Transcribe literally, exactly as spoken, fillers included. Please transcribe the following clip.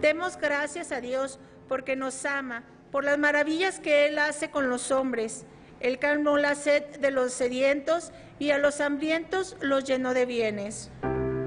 Demos gracias a Dios porque nos ama, por las maravillas que Él hace con los hombres. Él calmó la sed de los sedientos y a los hambrientos los llenó de bienes.